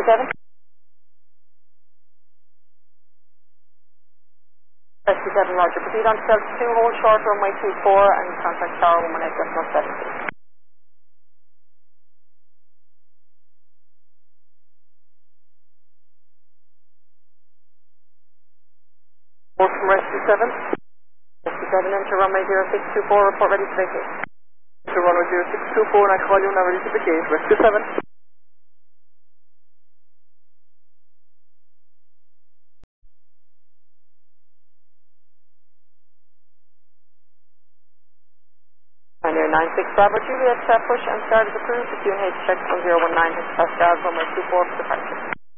7. Rescue 7, roger. Proceed on to Delta 2, hold short, runway 24, and contact tower 118.7. Hold from Rescue 7. Rescue 7, enter runway 0624, report ready to vacate. To runway 0624, and I call you now ready to vacate. Rescue 7. Pioneer 96 Bravo Juliet, push and start is approved. The QNH check on 019 has passed runway 24 for departure.